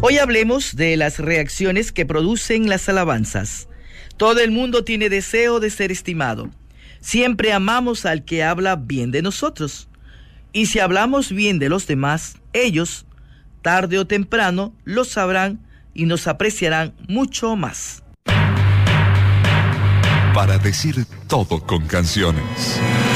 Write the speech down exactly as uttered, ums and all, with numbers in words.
Hoy hablemos de las reacciones que producen las alabanzas. Todo el mundo tiene deseo de ser estimado. Siempre amamos al que habla bien de nosotros. Y si hablamos bien de los demás, ellos, tarde o temprano, lo sabrán y nos apreciarán mucho más. Para decir todo con canciones.